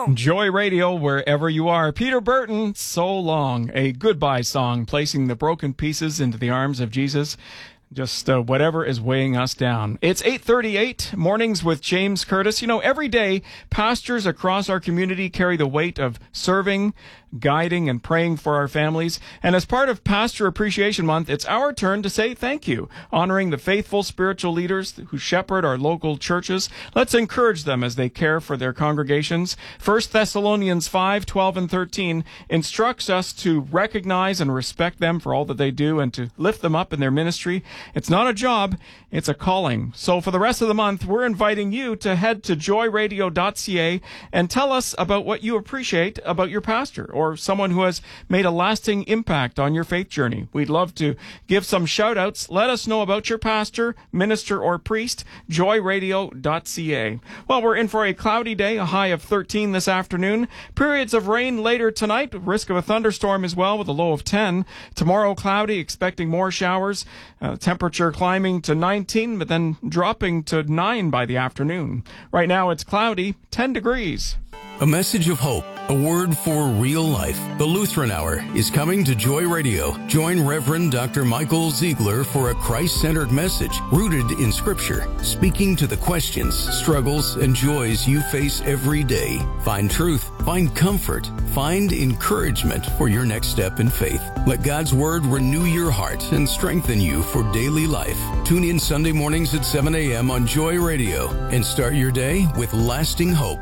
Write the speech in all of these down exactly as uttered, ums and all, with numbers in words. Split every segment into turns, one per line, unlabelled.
Joy Radio, wherever you are. Peter Burton, So Long, a goodbye song, placing the broken pieces into the arms of Jesus. Just uh, whatever is weighing us down. It's eight thirty-eight, Mornings with James Curtis. You know, every day, pastors across our community carry the weight of serving, guiding, and praying for our families. And as part of Pastor Appreciation Month, it's our turn to say thank you, honoring the faithful spiritual leaders who shepherd our local churches. Let's encourage them as they care for their congregations. First Thessalonians five, twelve, and thirteen instructs us to recognize and respect them for all that they do and to lift them up in their ministry. It's not a job, it's a calling. So for the rest of the month, we're inviting you to head to joy radio dot c a and tell us about what you appreciate about your pastor or someone who has made a lasting impact on your faith journey. We'd love to give some shout-outs. Let us know about your pastor, minister, or priest, joy radio dot c a. Well, we're in for a cloudy day, a high of thirteen this afternoon. Periods of rain later tonight, risk of a thunderstorm as well with a low of ten. Tomorrow, cloudy, expecting more showers. Uh, temperature climbing to nineteen, but then dropping to nine by the afternoon. Right now, it's cloudy, ten degrees.
A message of hope, a word for real life. The Lutheran Hour is coming to Joy Radio. Join Reverend Doctor Michael Ziegler for a Christ-centered message rooted in Scripture, speaking to the questions, struggles, and joys you face every day. Find truth, find comfort, find encouragement for your next step in faith. Let God's Word renew your heart and strengthen you for daily life. Tune in Sunday mornings at seven a.m. on Joy Radio and start your day with lasting hope.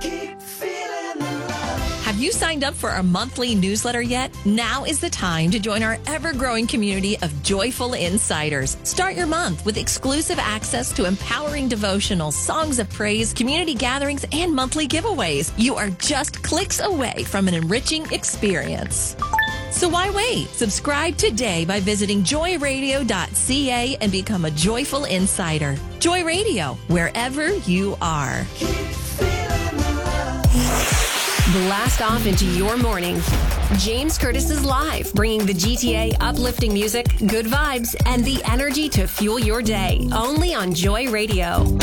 Have you signed up for our monthly newsletter yet? Now is the time to join our ever-growing community of joyful insiders. Start your month with exclusive access to empowering devotionals, songs of praise, community gatherings, and monthly giveaways. You are just clicks away from an enriching experience. So why wait? Subscribe today by visiting joy radio dot c a and become a joyful insider. Joy Radio, wherever you are.
Blast off into your morning. James Curtis is live, bringing the G T A uplifting music, good vibes, and the energy to fuel your day. Only on Joy Radio.